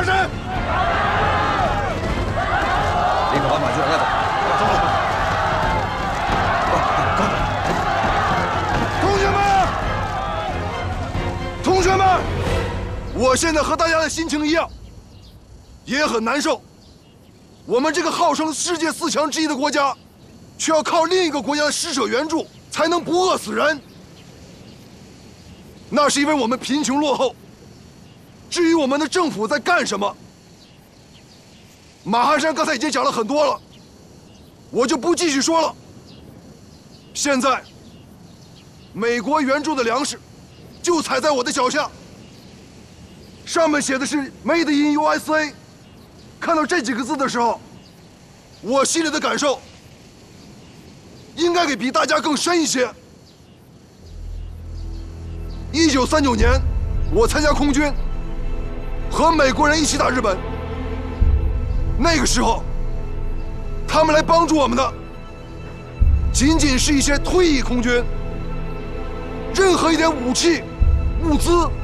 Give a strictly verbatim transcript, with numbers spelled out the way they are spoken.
哈山， 立刻把马军带走。走走。 同学们，同学们，我现在和大家的心情一样，也很难受。我们这个号称世界四强之一的国家，却要靠另一个国家的施舍援助才能不饿死人。那是因为我们贫穷落后。至于我们的政府在干什么，马汉山刚才已经讲了很多了，我就不继续说了。现在，美国援助的粮食就踩在我的脚下，上面写的是 Made in U S A。看到这几个字的时候，我心里的感受应该给比大家更深一些。一九三九年，我参加空军。和美国人一起打日本，那个时候，他们来帮助我们的，仅仅是一些退役空军，任何一点武器、物资